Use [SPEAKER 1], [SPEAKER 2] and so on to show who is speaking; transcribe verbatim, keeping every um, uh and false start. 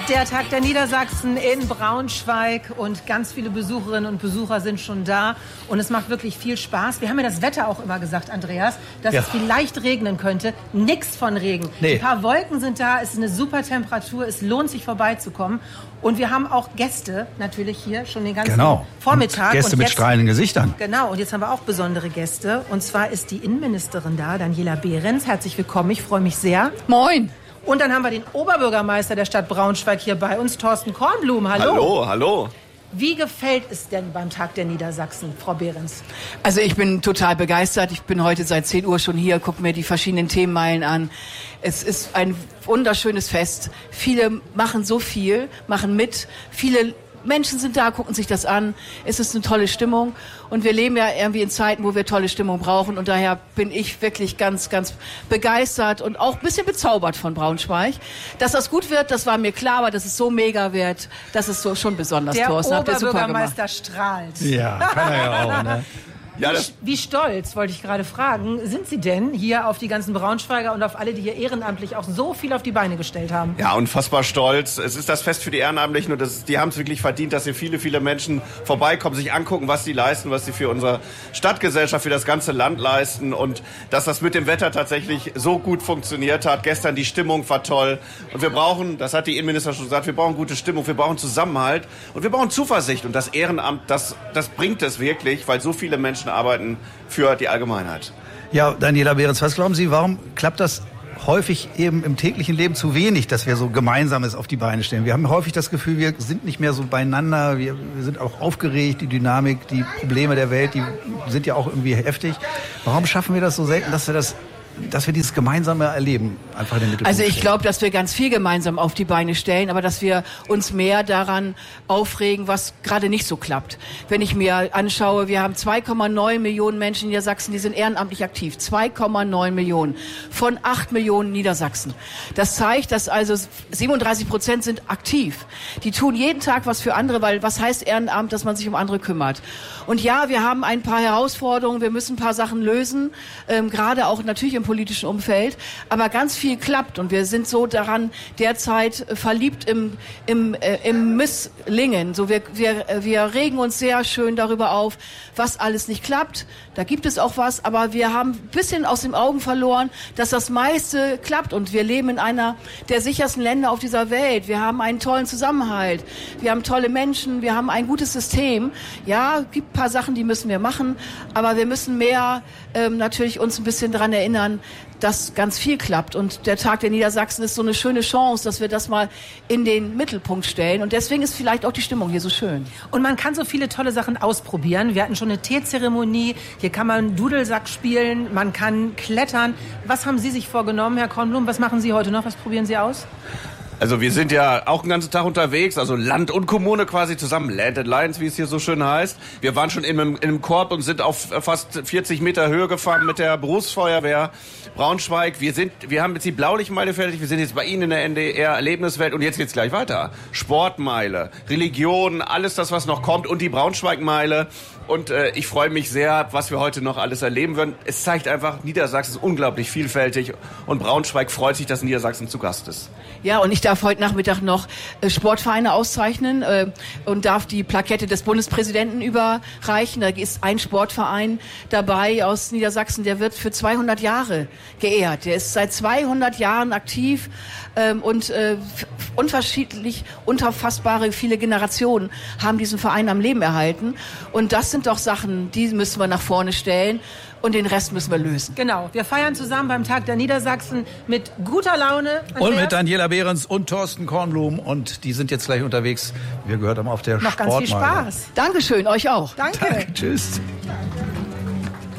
[SPEAKER 1] Der Tag der Niedersachsen in Braunschweig und ganz viele Besucherinnen und Besucher sind schon da und es macht wirklich viel Spaß. Wir haben ja das Wetter auch immer gesagt, Andreas, dass ja. es vielleicht regnen könnte. Nix von Regen. Nee. Ein paar Wolken sind da, es ist eine super Temperatur, es lohnt sich vorbeizukommen. Und wir haben auch Gäste natürlich hier schon den ganzen
[SPEAKER 2] genau.
[SPEAKER 1] Vormittag.
[SPEAKER 2] Und Gäste
[SPEAKER 1] und
[SPEAKER 2] mit
[SPEAKER 1] jetzt,
[SPEAKER 2] strahlenden Gesichtern.
[SPEAKER 1] Genau, und jetzt haben wir auch besondere Gäste. Und zwar ist die Innenministerin da, Daniela Behrens. Herzlich willkommen, ich freue mich sehr.
[SPEAKER 3] Moin.
[SPEAKER 1] Und dann haben wir den Oberbürgermeister der Stadt Braunschweig hier bei uns, Thorsten Kornblum. Hallo.
[SPEAKER 4] Hallo, hallo.
[SPEAKER 1] Wie gefällt es denn beim Tag der Niedersachsen, Frau Behrens?
[SPEAKER 3] Also ich bin total begeistert. Ich bin heute seit zehn Uhr schon hier, gucke mir die verschiedenen Themenmeilen an. Es ist ein wunderschönes Fest. Viele machen so viel, machen mit. Viele Menschen sind da, gucken sich das an. Es ist eine tolle Stimmung. Und wir leben ja irgendwie in Zeiten, wo wir tolle Stimmung brauchen. Und daher bin ich wirklich ganz, ganz begeistert und auch ein bisschen bezaubert von Braunschweig. Dass das gut wird, das war mir klar, aber dass es so mega wird, das ist so schon besonders,
[SPEAKER 1] der
[SPEAKER 3] Thorsten.
[SPEAKER 1] Der Oberbürgermeister strahlt.
[SPEAKER 2] Ja, kann er ja auch, ne?
[SPEAKER 4] Ja,
[SPEAKER 1] wie, wie stolz, wollte ich gerade fragen, sind Sie denn hier auf die ganzen Braunschweiger und auf alle, die hier ehrenamtlich auch so viel auf die Beine gestellt haben?
[SPEAKER 4] Ja, unfassbar stolz. Es ist das Fest für die Ehrenamtlichen und das, die haben es wirklich verdient, dass hier viele, viele Menschen vorbeikommen, sich angucken, was sie leisten, was sie für unsere Stadtgesellschaft, für das ganze Land leisten und dass das mit dem Wetter tatsächlich so gut funktioniert hat. Gestern die Stimmung war toll und wir brauchen, das hat die Innenministerin schon gesagt, wir brauchen gute Stimmung, wir brauchen Zusammenhalt und wir brauchen Zuversicht und das Ehrenamt, das, das bringt es wirklich, weil so viele Menschen arbeiten für die Allgemeinheit.
[SPEAKER 2] Ja, Daniela Behrens, was glauben Sie, warum klappt das häufig eben im täglichen Leben zu wenig, dass wir so Gemeinsames auf die Beine stellen? Wir haben häufig das Gefühl, wir sind nicht mehr so beieinander, wir, wir sind auch aufgeregt, die Dynamik, die Probleme der Welt, die sind ja auch irgendwie heftig. Warum schaffen wir das so selten, dass wir das dass wir dieses gemeinsame Erleben einfach in den Mittelpunkt
[SPEAKER 3] Also ich
[SPEAKER 2] stellen?
[SPEAKER 3] glaube, dass wir ganz viel gemeinsam auf die Beine stellen, aber dass wir uns mehr daran aufregen, was gerade nicht so klappt. Wenn ich mir anschaue, wir haben zwei Komma neun Millionen Menschen in Niedersachsen, die sind ehrenamtlich aktiv. zwei Komma neun Millionen von acht Millionen Niedersachsen. Das zeigt, dass also siebenunddreißig Prozent sind aktiv. Die tun jeden Tag was für andere, weil was heißt Ehrenamt, dass man sich um andere kümmert. Und ja, wir haben ein paar Herausforderungen, wir müssen ein paar Sachen lösen, ähm, gerade auch natürlich im politischen Umfeld, aber ganz viel klappt und wir sind so daran derzeit verliebt im, im, äh, im Misslingen. So wir, wir, wir regen uns sehr schön darüber auf, was alles nicht klappt. Da gibt es auch was, aber wir haben ein bisschen aus den Augen verloren, dass das meiste klappt und wir leben in einer der sichersten Länder auf dieser Welt. Wir haben einen tollen Zusammenhalt, wir haben tolle Menschen, wir haben ein gutes System. Ja, es gibt ein paar Sachen, die müssen wir machen, aber wir müssen mehr ähm, natürlich uns ein bisschen daran erinnern, dass ganz viel klappt. Und der Tag der Niedersachsen ist so eine schöne Chance, dass wir das mal in den Mittelpunkt stellen. Und deswegen ist vielleicht auch die Stimmung hier so schön.
[SPEAKER 1] Und man kann so viele tolle Sachen ausprobieren. Wir hatten schon eine Teezeremonie. Hier kann man Dudelsack spielen, man kann klettern. Was haben Sie sich vorgenommen, Herr Kornblum? Was machen Sie heute noch? Was probieren Sie aus?
[SPEAKER 4] Also wir sind ja auch den ganzen Tag unterwegs, also Land und Kommune quasi zusammen, Land Alliance, wie es hier so schön heißt. Wir waren schon in einem, in einem Korb und sind auf fast vierzig Meter Höhe gefahren mit der Berufsfeuerwehr Braunschweig. Wir sind, wir haben jetzt die Blaulichtmeile fertig, wir sind jetzt bei Ihnen in der N D R Erlebniswelt und jetzt geht's gleich weiter. Sportmeile, Religion, alles das, was noch kommt und die Braunschweigmeile. Und äh, ich freue mich sehr, was wir heute noch alles erleben werden. Es zeigt einfach, Niedersachsen ist unglaublich vielfältig und Braunschweig freut sich, dass Niedersachsen zu Gast ist.
[SPEAKER 3] Ja, und ich darf heute Nachmittag noch äh, Sportvereine auszeichnen äh, und darf die Plakette des Bundespräsidenten überreichen. Da ist ein Sportverein dabei aus Niedersachsen, der wird für zweihundert Jahre geehrt. Der ist seit zweihundert Jahren aktiv ähm, und äh, unterschiedlich, unfassbare viele Generationen haben diesen Verein am Leben erhalten. Und das sind doch Sachen, die müssen wir nach vorne stellen. Und den Rest müssen wir lösen.
[SPEAKER 1] Genau. Wir feiern zusammen beim Tag der Niedersachsen mit guter Laune. Andreas.
[SPEAKER 2] Und mit Daniela Behrens und Thorsten Kornblum. Und die sind jetzt gleich unterwegs. Wir gehört haben auf der
[SPEAKER 1] Noch
[SPEAKER 2] Sportmeile.
[SPEAKER 1] ganz viel Spaß.
[SPEAKER 3] Dankeschön, euch auch.
[SPEAKER 1] Danke.
[SPEAKER 2] Danke. Tschüss.